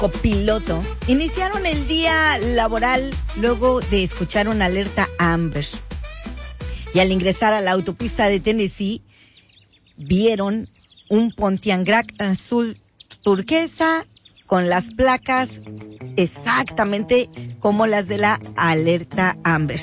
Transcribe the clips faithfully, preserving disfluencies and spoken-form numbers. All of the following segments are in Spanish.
copiloto iniciaron el día laboral luego de escuchar una alerta Amber. Y al ingresar a la autopista de Tennessee, vieron un Pontiac azul turquesa con las placas exactamente como las de la alerta Amber.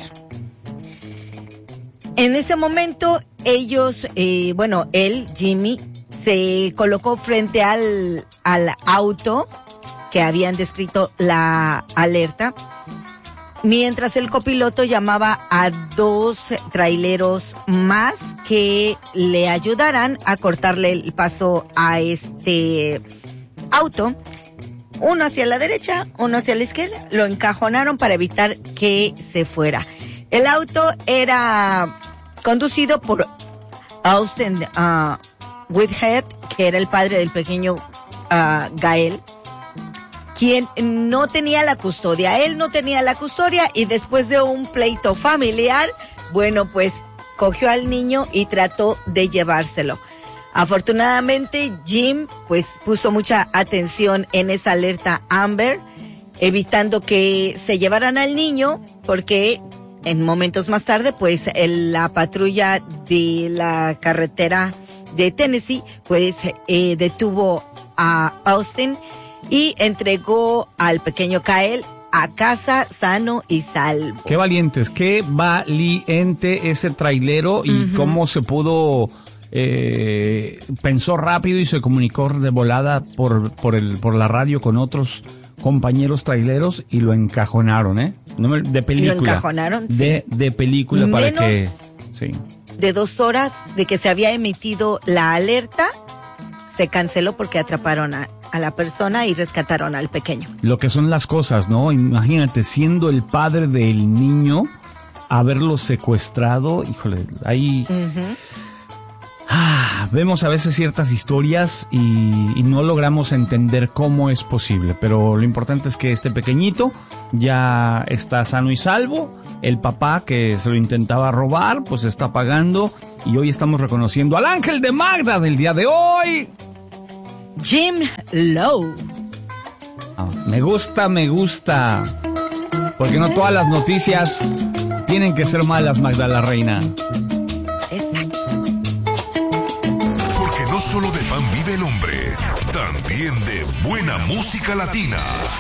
En ese momento, ellos, eh, bueno, él, Jimmy, se colocó frente al, al auto que habían descrito la alerta, mientras el copiloto llamaba a dos traileros más que le ayudaran a cortarle el paso a este auto. Uno hacia la derecha, uno hacia la izquierda, lo encajonaron para evitar que se fuera. El auto era conducido por Austin uh, Whithead, que era el padre del pequeño uh, Gael, quien no tenía la custodia. Él no tenía la custodia y después de un pleito familiar, bueno, pues cogió al niño y trató de llevárselo. Afortunadamente, Jim, pues, puso mucha atención en esa alerta Amber, evitando que se llevaran al niño, porque en momentos más tarde, pues, el, la patrulla de la carretera de Tennessee, pues, eh, detuvo a Austin y entregó al pequeño Kyle a casa sano y salvo. Qué valientes, qué valiente ese trailero y uh-huh. cómo se pudo... Eh, pensó rápido y se comunicó de volada por por el por la radio con otros compañeros traileros y lo encajonaron, ¿eh? De película. Lo encajonaron. Sí. De de película para Menos que sí. De dos horas de que se había emitido la alerta, se canceló porque atraparon a, a la persona y rescataron al pequeño. Lo que son las cosas, ¿no? Imagínate, siendo el padre del niño, haberlo secuestrado, híjole, ahí... Uh-huh. Ah, vemos a veces ciertas historias y, y no logramos entender cómo es posible, pero lo importante es que este pequeñito ya está sano y salvo. El papá que se lo intentaba robar, pues está pagando, y hoy estamos reconociendo al ángel de Magda del día de hoy, Jim Lowe. Ah, me gusta, me gusta, porque no todas las noticias tienen que ser malas, Magda la reina. No solo de pan vive el hombre, también de buena música latina.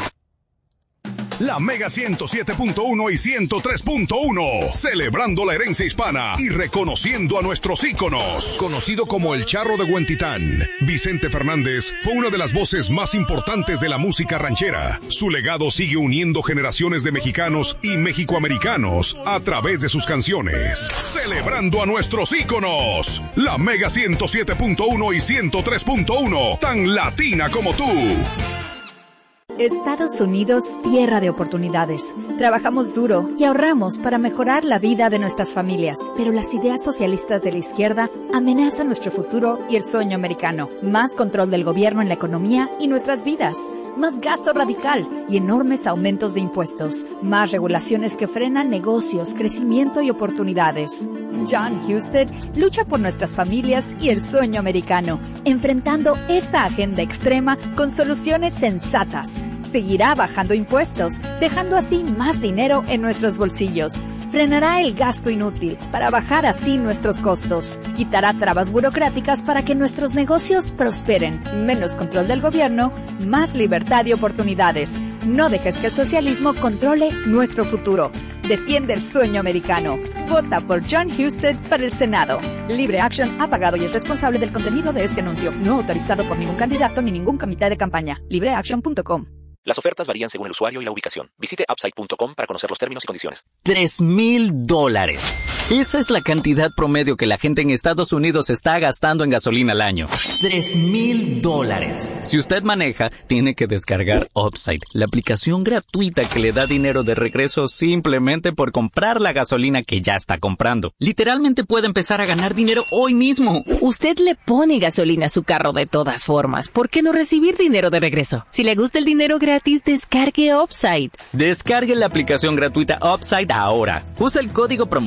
La Mega ciento siete punto uno y ciento tres punto uno, celebrando la herencia hispana y reconociendo a nuestros íconos. Conocido como el Charro de Huentitán, Vicente Fernández fue una de las voces más importantes de la música ranchera. Su legado sigue uniendo generaciones de mexicanos y mexicoamericanos a través de sus canciones. Celebrando a nuestros íconos. La Mega ciento siete punto uno y ciento tres punto uno, tan latina como tú. Estados Unidos, tierra de oportunidades. Trabajamos duro y ahorramos para mejorar la vida de nuestras familias. Pero las ideas socialistas de la izquierda amenazan nuestro futuro y el sueño americano. Más control del gobierno en la economía y nuestras vidas. Más gasto radical y enormes aumentos de impuestos. Más regulaciones que frenan negocios, crecimiento y oportunidades. John Husted lucha por nuestras familias y el sueño americano, enfrentando esa agenda extrema con soluciones sensatas. Seguirá bajando impuestos, dejando así más dinero en nuestros bolsillos. Frenará el gasto inútil para bajar así nuestros costos. Quitará trabas burocráticas para que nuestros negocios prosperen. Menos control del gobierno, más libertad y oportunidades. No dejes que el socialismo controle nuestro futuro. Defiende el sueño americano. Vota por John Husted para el Senado. Libre Action ha pagado y es responsable del contenido de este anuncio. No autorizado por ningún candidato ni ningún comité de campaña. libre action punto com. Las ofertas varían según el usuario y la ubicación. Visite upside punto com para conocer los términos y condiciones. Tres mil dólares. Esa es la cantidad promedio que la gente en Estados Unidos está gastando en gasolina al año. Tres mil dólares. Si usted maneja, tiene que descargar Upside, la aplicación gratuita que le da dinero de regreso simplemente por comprar la gasolina que ya está comprando. Literalmente puede empezar a ganar dinero hoy mismo. Usted le pone gasolina a su carro de todas formas. ¿Por qué no recibir dinero de regreso? Si le gusta el dinero gratis, descargue Upside. Descargue la aplicación gratuita Upside ahora. Usa el código promocional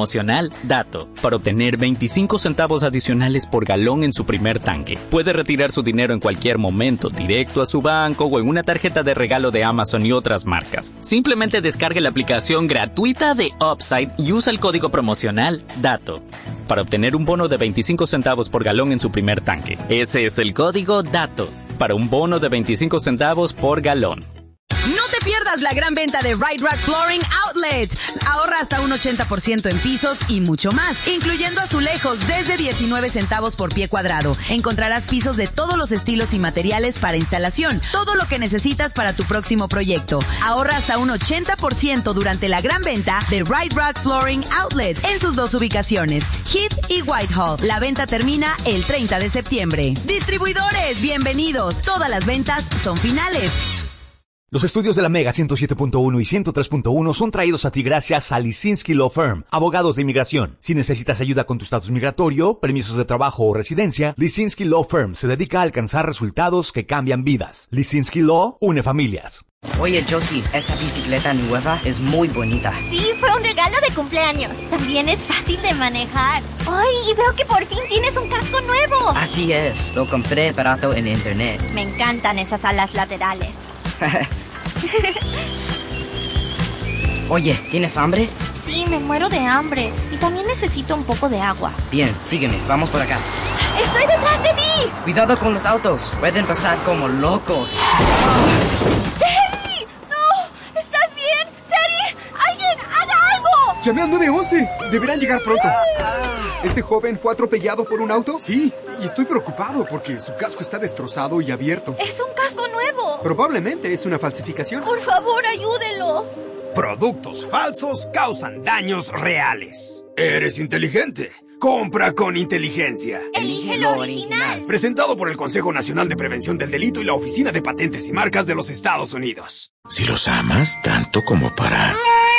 original. Dato: para obtener veinticinco centavos adicionales por galón en su primer tanque, puede retirar su dinero en cualquier momento, directo a su banco o en una tarjeta de regalo de Amazon y otras marcas. Simplemente descargue la aplicación gratuita de Upside y usa el código promocional DATO para obtener un bono de veinticinco centavos por galón en su primer tanque. Ese es el código DATO para un bono de veinticinco centavos por galón. No te pierdas la gran venta de Rite Rack Flooring Outlet. Ahorra hasta un ochenta por ciento en pisos y mucho más, incluyendo azulejos desde diecinueve centavos por pie cuadrado. Encontrarás pisos de todos los estilos y materiales para instalación, todo lo que necesitas para tu próximo proyecto. Ahorra hasta un ochenta por ciento durante la gran venta de Rite Rack Flooring Outlet en sus dos ubicaciones, Heath y Whitehall. La venta termina el treinta de septiembre. Distribuidores, bienvenidos. Todas las ventas son finales. Los estudios de la Mega ciento siete punto uno y ciento tres punto uno son traídos a ti gracias a Lisinski Law Firm, abogados de inmigración. Si necesitas ayuda con tu estatus migratorio, permisos de trabajo o residencia, Lisinski Law Firm se dedica a alcanzar resultados que cambian vidas. Lisinski Law une familias. Oye, Josie, esa bicicleta nueva es muy bonita. Sí, fue un regalo de cumpleaños. También es fácil de manejar. ¡Ay! Y veo que por fin tienes un casco nuevo. Así es, lo compré barato en internet. Me encantan esas alas laterales. Oye, ¿tienes hambre? Sí, me muero de hambre. Y también necesito un poco de agua. Bien, sígueme, vamos por acá. ¡Estoy detrás de ti! Cuidado con los autos, pueden pasar como locos. ¡Terry! ¡No! ¿Estás bien? ¡Terry! ¡Alguien haga algo! Llamé al nueve once, deberán llegar pronto. ¿Este joven fue atropellado por un auto? Sí, y estoy preocupado porque su casco está destrozado y abierto. ¡Es un casco nuevo! Probablemente es una falsificación. Por favor, ayúdelo. Productos falsos causan daños reales. Eres inteligente. Compra con inteligencia. Elige lo original. Presentado por el Consejo Nacional de Prevención del Delito y la Oficina de Patentes y Marcas de los Estados Unidos. Si los amas tanto como para...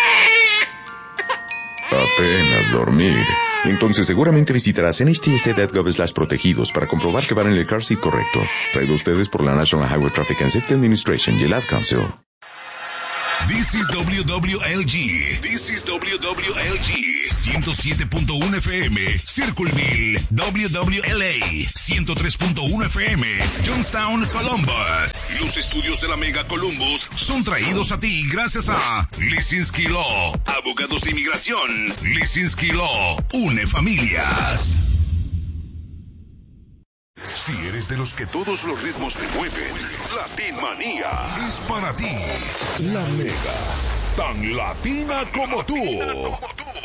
apenas dormir, entonces seguramente visitarás N H T S A punto gov slash protegidos para comprobar que van en el car seat correcto. Traído a ustedes por la National Highway Traffic and Safety Administration y el Ad Council. This is W W L G. This is W W L G. ciento siete punto uno F M. Circleville, W W L A. ciento tres punto uno F M. Johnstown, Columbus. Los estudios de la Mega Columbus son traídos a ti gracias a Lisinski Law. Abogados de inmigración. Lisinski Law. Une familias. Si eres de los que todos los ritmos te mueven, Latin Manía es para ti. La Mega, tan latina como tú.